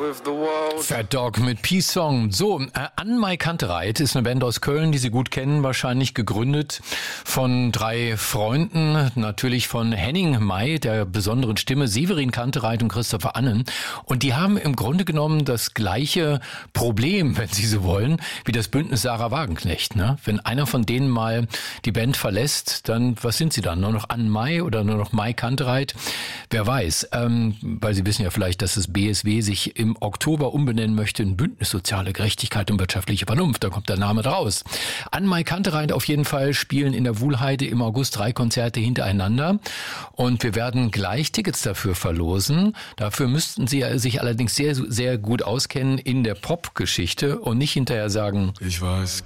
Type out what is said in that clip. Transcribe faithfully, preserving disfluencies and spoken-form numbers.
with the world. Fat Dog mit Peace Song. So, äh, Ann-Mai Kantereit ist eine Band aus Köln, die Sie gut kennen, wahrscheinlich gegründet von drei Freunden, natürlich von Henning May, der besonderen Stimme, Severin Kantereit und Christopher Annen. Und die haben im Grunde genommen das gleiche Problem, wenn Sie so wollen, wie das Bündnis Sarah Wagenknecht. Ne? Wenn einer von denen mal die Band verlässt, dann, was sind sie dann? Nur noch Ann-Mai oder nur noch Mai Kantereit? Wer weiß, ähm, weil Sie wissen ja vielleicht, dass das B S W sich im Oktober umbenennen möchte in Bündnis Soziale Gerechtigkeit und wirtschaftliche Vernunft. Da kommt der Name draus. Ann-Mai Kantereit auf jeden Fall spielen in der Wuhlheide im August drei Konzerte hintereinander. Und wir werden gleich Tickets dafür verlosen. Dafür müssten Sie sich allerdings sehr, sehr gut auskennen in der Pop-Geschichte und nicht hinterher sagen, ich weiß